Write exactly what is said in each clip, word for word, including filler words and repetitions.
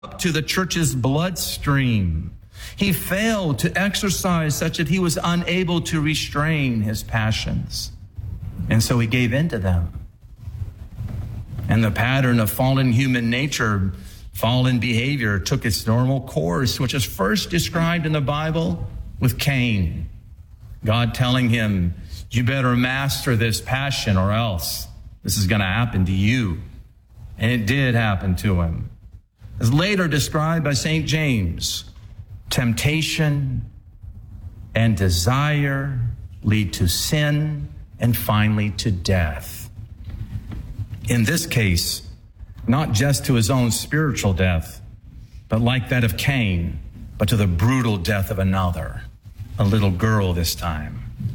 to the church's bloodstream. He failed to exercise such that he was unable to restrain his passions. And so he gave in to them. And the pattern of fallen human nature, fallen behavior, took its normal course, which is first described in the Bible with Cain. God telling him, you better master this passion or else this is going to happen to you. And it did happen to him. As later described by Saint James, temptation and desire lead to sin and finally to death. In this case, not just to his own spiritual death, but like that of Cain, but to the brutal death of another, a little girl this time.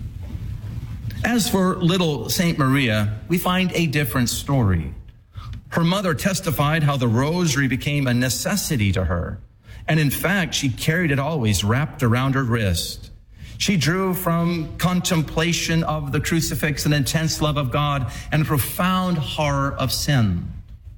As for little Saint Maria, we find a different story. Her mother testified how the rosary became a necessity to her. And in fact, she carried it always wrapped around her wrist. She drew from contemplation of the crucifix an intense love of God and a profound horror of sin.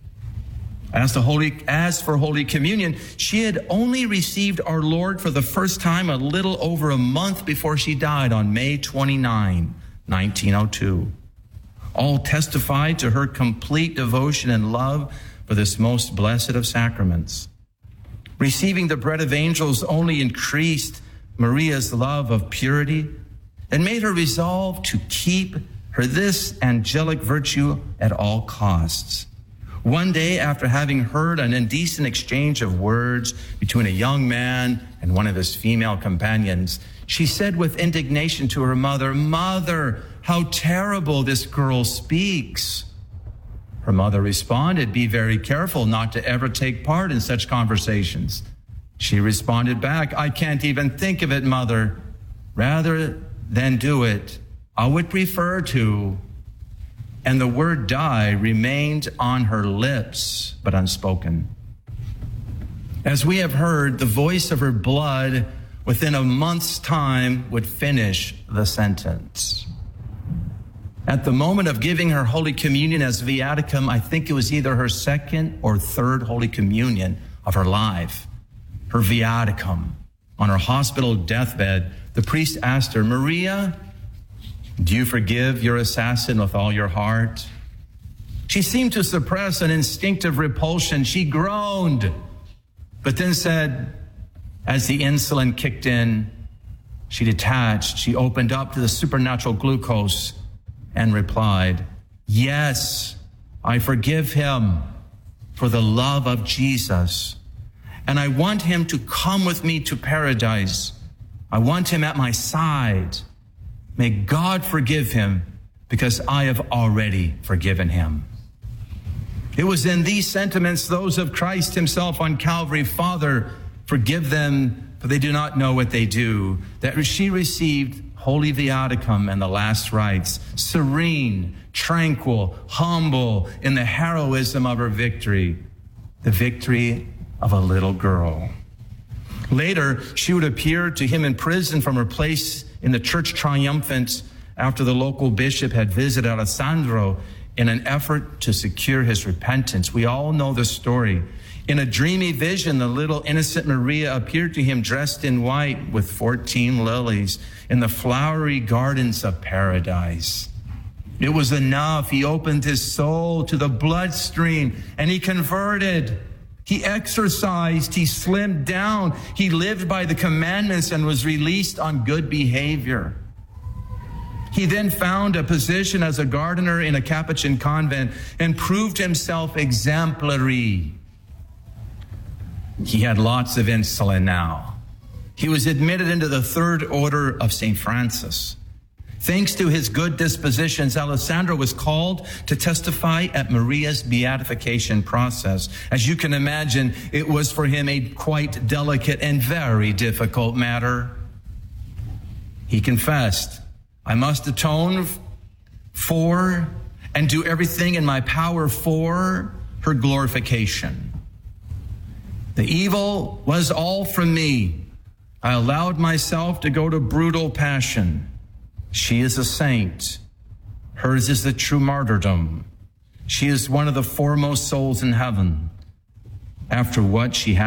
As, to Holy, as for Holy Communion, she had only received our Lord for the first time a little over a month before she died on May twenty-ninth, nineteen oh two. All testified to her complete devotion and love for this most blessed of sacraments. Receiving the bread of angels only increased Maria's love of purity and made her resolve to keep her this angelic virtue at all costs. One day, after having heard an indecent exchange of words between a young man and one of his female companions, she said with indignation to her mother, "Mother, how terrible this girl speaks." Her mother responded, "Be very careful not to ever take part in such conversations." She responded back, "I can't even think of it, Mother. Rather than do it, I would prefer to." And the word "die" remained on her lips, but unspoken. As we have heard, the voice of her blood within a month's time would finish the sentence. At the moment of giving her Holy Communion as viaticum, I think it was either her second or third Holy Communion of her life, her viaticum. On her hospital deathbed, the priest asked her, "Maria, do you forgive your assassin with all your heart?" She seemed to suppress an instinctive repulsion. She groaned, but then said, as the insulin kicked in, she detached, she opened up to the supernatural glucose and replied, "Yes, I forgive him for the love of Jesus. And I want him to come with me to paradise. I want him at my side. May God forgive him because I have already forgiven him." It was in these sentiments, those of Christ himself on Calvary, "Father, forgive them, for they do not know what they do," that she received Holy Viaticum and the last rites, serene, tranquil, humble in the heroism of her victory, the victory of a little girl. Later, she would appear to him in prison from her place in the church triumphant after the local bishop had visited Alessandro in an effort to secure his repentance. We all know the story. In a dreamy vision, the little innocent Maria appeared to him dressed in white with fourteen lilies in the flowery gardens of paradise. It was enough. He opened his soul to the bloodstream and he converted. He exercised, he slimmed down, he lived by the commandments and was released on good behavior. He then found a position as a gardener in a Capuchin convent and proved himself exemplary. He had lots of insulin now. He was admitted into the third order of Saint Francis. Thanks to his good dispositions, Alessandro was called to testify at Maria's beatification process. As you can imagine, it was for him a quite delicate and very difficult matter. He confessed, "I must atone for and do everything in my power for her glorification. The evil was all from me. I allowed myself to go to brutal passion. She is a saint. Hers is the true martyrdom. She is one of the foremost souls in heaven. after what she had